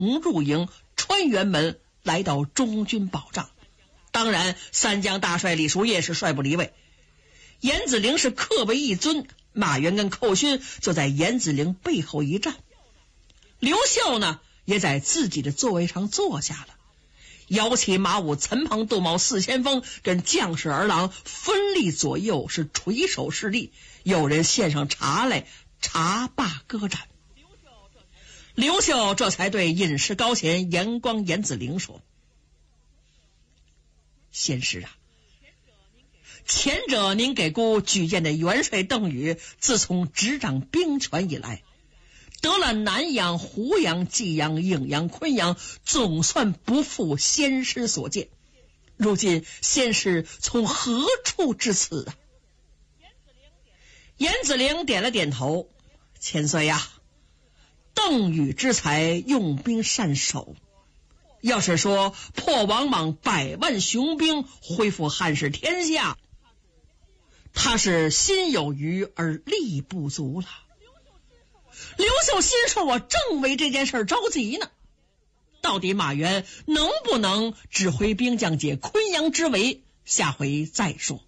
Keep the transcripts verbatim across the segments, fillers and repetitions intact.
入营，穿辕门来到中军保障。当然三江大帅李叔夜是率不离位，严子陵是客为一尊，马援跟寇勋就在严子陵背后一站。刘秀呢也在自己的座位上坐下了，摇旗马舞，岑彭杜茂四先锋跟将士儿郎分立左右，是垂手侍立。有人献上茶来，茶罢歌斩。刘秀这才对隐士高贤严光严子陵说：先师啊，前者您给孤举荐的元帅邓禹，自从执掌兵权以来，得了南阳、湖阳、济阳、颍阳、昆阳，总算不负先师所荐。如今先师从何处至此啊？严子陵点了点头：千岁呀、啊，邓禹之才用兵善守，要是说破王莽百万雄兵，恢复汉室天下，他是心有余而力不足了。刘秀心说：我正为这件事着急呢，到底马援能不能指挥兵将解昆阳之围，下回再说。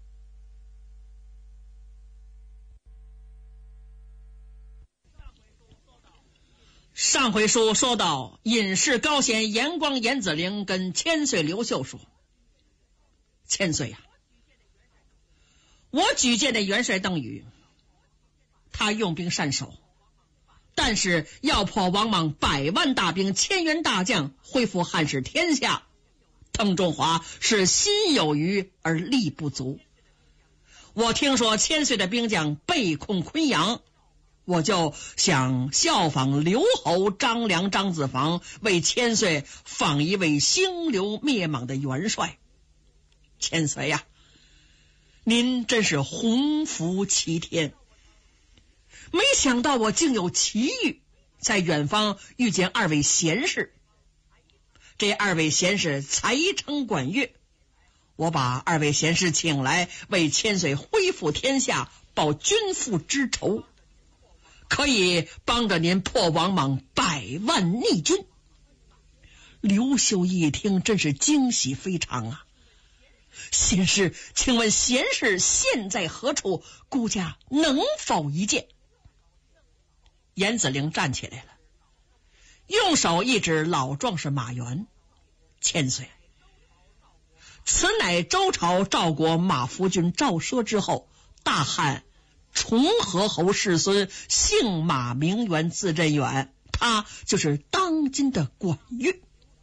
上回书说到，隐士高贤严光严子陵跟千岁刘秀说：千岁呀、啊，我举荐的元帅邓禹，他用兵善守，但是要破王莽百万大兵，千员大将，恢复汉室天下，邓中华是心有余而力不足。我听说千岁的兵将被控昆阳，我就想效仿刘侯张良、张子房，为千岁访一位兴刘灭莽的元帅。千岁呀、啊，您真是鸿福齐天！没想到我竟有奇遇，在远方遇见二位贤士。这二位贤士才称管乐，我把二位贤士请来，为千岁恢复天下，报君父之仇，可以帮着您破王莽百万逆军。刘秀一听，真是惊喜非常啊！贤士，请问贤士现在何处？孤家能否一见？严子陵站起来了，用手一指老壮士马援：千岁，此乃周朝赵国马服君赵奢之后，大汉重和侯世孙，姓马名元字镇远，他就是当今的管乐。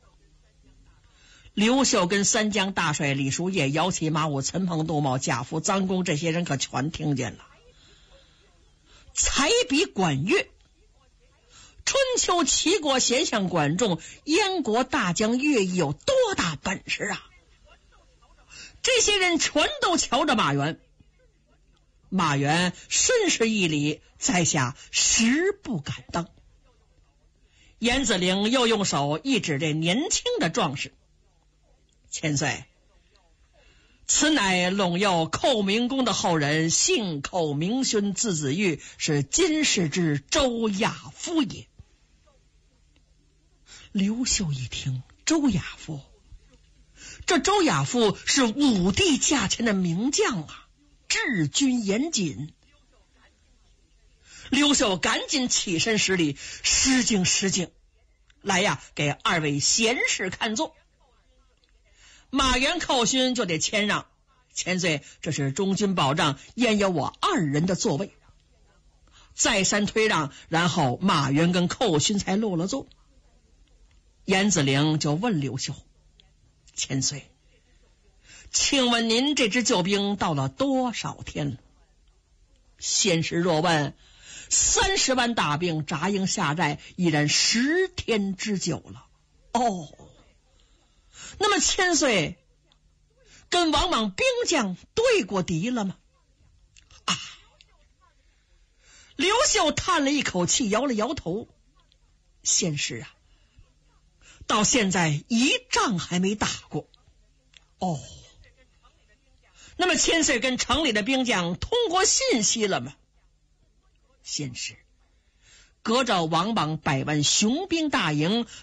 刘秀跟三江大帅李叔夜、摇旗马舞、岑彭杜茂、贾福、臧公这些人可全听见了。才比管乐，春秋齐国贤相管仲、燕国大将乐毅有多大本事啊？这些人全都瞧着马援。马援顺势一礼，在下实不敢当。严子陵又用手一指这年轻的壮士：千岁，此乃陇右寇明公的后人，姓寇名勋，字子玉，是金氏之周亚夫也。刘秀一听，周亚夫，这周亚夫是武帝驾前的名将啊，治军严谨。刘秀赶紧起身施礼：失敬失敬，来呀，给二位贤士看座。马援寇勋就得谦让：千岁，这是中军保障，焉有我二人的座位？再三推让，然后马援跟寇勋才落了座。严子陵就问刘秀：千岁，请问您这支救兵到了多少天了？先师若问，三十万大兵扎营下寨，已然十天之久了。哦，那么千岁跟王莽兵将对过敌了吗？啊！刘秀叹了一口气，摇了摇头：先师啊，到现在一仗还没打过。哦，那么千岁跟城里的兵将通过信息了吗？先师， 隔着王莽百万雄兵大营，